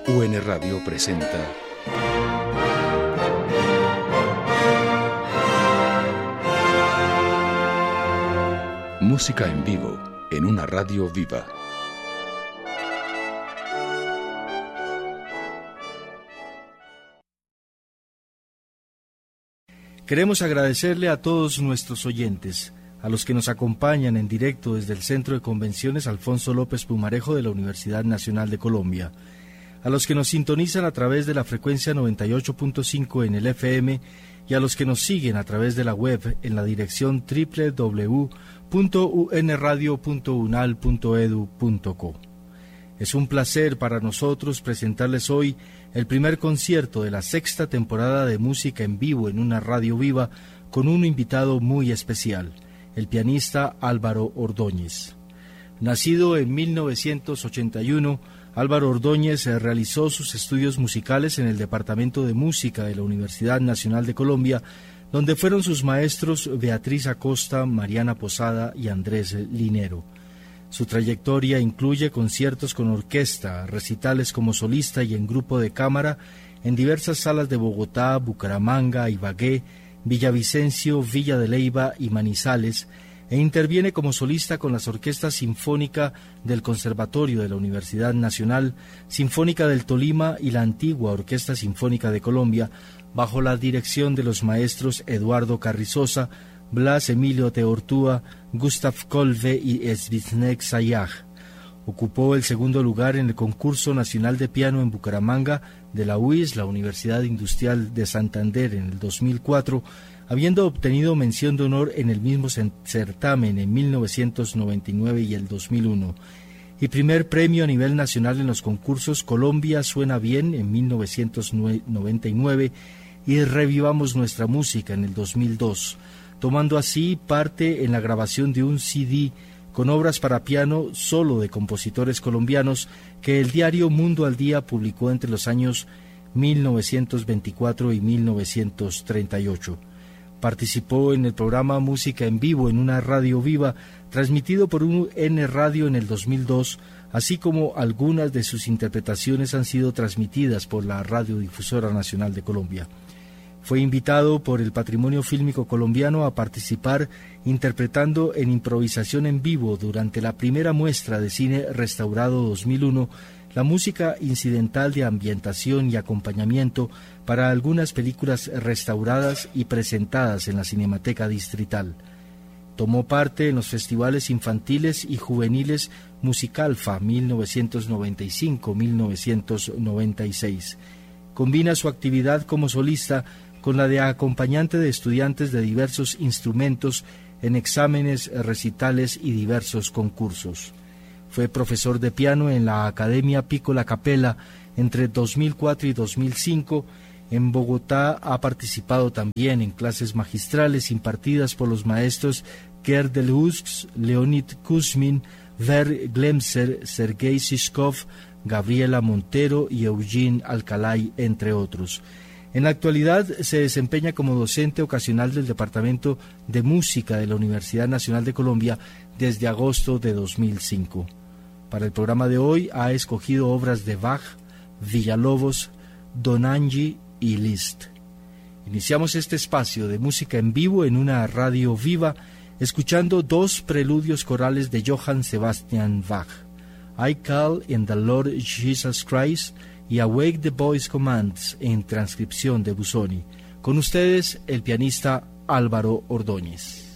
UN Radio presenta Música en vivo en una radio viva. Queremos agradecerle a todos nuestros oyentes, a los que nos acompañan en directo desde el Centro de Convenciones Alfonso López Pumarejo de la Universidad Nacional de Colombia, a los que nos sintonizan a través de la frecuencia 98.5 en el FM y a los que nos siguen a través de la web en la dirección www.unradio.unal.edu.co. Es un placer para nosotros presentarles hoy el primer concierto de la sexta temporada de Música en Vivo en una radio viva con un invitado muy especial, el pianista Álvaro Ordóñez. Nacido en 1981, Álvaro Ordóñez realizó sus estudios musicales en el Departamento de Música de la Universidad Nacional de Colombia, donde fueron sus maestros Beatriz Acosta, Mariana Posada y Andrés Linero. Su trayectoria incluye conciertos con orquesta, recitales como solista y en grupo de cámara en diversas salas de Bogotá, Bucaramanga, Ibagué, Villavicencio, Villa de Leyva y Manizales, e interviene como solista con las orquestas Sinfónica del Conservatorio de la Universidad Nacional, Sinfónica del Tolima y la antigua Orquesta Sinfónica de Colombia, bajo la dirección de los maestros Eduardo Carrizosa, Blas Emilio Teortúa, Gustav Kolbe y Zbigniew Sayag. Ocupó el segundo lugar en el Concurso Nacional de Piano en Bucaramanga de la UIS, la Universidad Industrial de Santander, en el 2004, habiendo obtenido mención de honor en el mismo certamen en 1999 y el 2001, y primer premio a nivel nacional en los concursos Colombia Suena Bien en 1999 y Revivamos Nuestra Música en el 2002, tomando así parte en la grabación de un CD con obras para piano solo de compositores colombianos que el diario Mundo al Día publicó entre los años 1924 y 1938. Participó en el programa Música en Vivo en una radio viva, transmitido por UN Radio en el 2002, así como algunas de sus interpretaciones han sido transmitidas por la Radiodifusora Nacional de Colombia. Fue invitado por el Patrimonio Fílmico Colombiano a participar interpretando en improvisación en vivo durante la primera muestra de cine restaurado 2001 la música incidental de ambientación y acompañamiento para algunas películas restauradas y presentadas en la Cinemateca Distrital. Tomó parte en los festivales infantiles y juveniles Musicalfa 1995-1996. Combina su actividad como solista con la de acompañante de estudiantes de diversos instrumentos en exámenes, recitales y diversos concursos. Fue profesor de piano en la Academia Piccola Capella entre 2004 y 2005. En Bogotá ha participado también en clases magistrales impartidas por los maestros Gerd Delhousk, Leonid Kuzmin, Ver Glemser, Sergei Shishkov, Gabriela Montero y Eugene Alcalay, entre otros. En la actualidad se desempeña como docente ocasional del Departamento de Música de la Universidad Nacional de Colombia desde agosto de 2005. Para el programa de hoy ha escogido obras de Bach, Villalobos, Donangi y Liszt. Iniciamos este espacio de música en vivo en una radio viva escuchando dos preludios corales de Johann Sebastian Bach, I Call in the Lord Jesus Christ y Awake the Boys Commands en transcripción de Busoni. Con ustedes el pianista Álvaro Ordóñez.